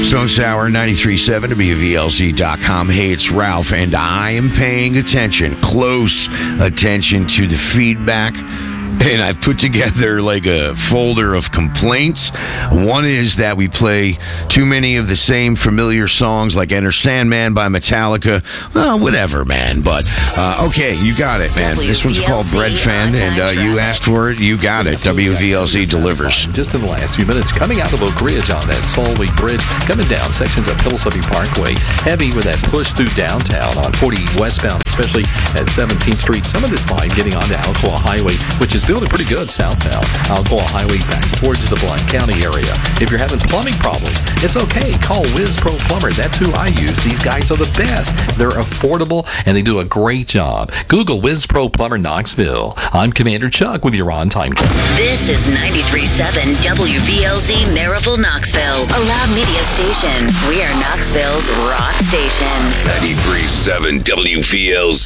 Stone Sour 93.7 WVLZ.com. Hey, it's Ralph, and I am paying attention, close attention to the feedback. And I've put together like a folder of complaints. One is that we play too many of the same familiar songs like Enter Sandman by Metallica. Well, whatever, man. But, okay, you got it, man. This one's called Bread Fan, and you asked for it. You got it. WVLZ delivers. Just in the last few minutes, coming out of Oak Ridge on that Solway Bridge, coming down sections of Pillsbury Parkway, heavy with that push through downtown on 40 westbound, especially at 17th Street. Some of this fine getting onto Alcoa Highway, which is building pretty good southbound. Alcoa Highway back towards the Blount County area. If you're having plumbing problems, it's okay. Call Wiz Pro Plumber. That's who I use. These guys are the best. They're affordable, and they do a great job. Google Wiz Pro Plumber Knoxville. I'm Commander Chuck with your on-time call. This is 93.7 WVLZ Maryville, Knoxville. A loud media station. We are Knoxville's rock station. 93.7 WVLZ.